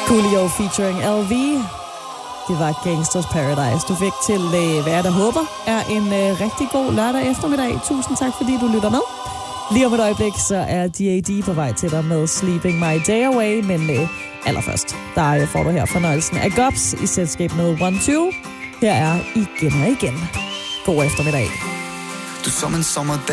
Coolio featuring LV. Det var Gangsters Paradise. Du fik til, hvad jeg da håber er en rigtig god lørdag eftermiddag. Tusind tak, fordi du lytter med. Lige om et øjeblik, så er D.A.D. på vej til dig med Sleeping My Day Away. Men allerførst, der får du her fornøjelsen af Gobs i selskab med 1-2. Her er Igen og Igen. God eftermiddag. Du som en sommerdag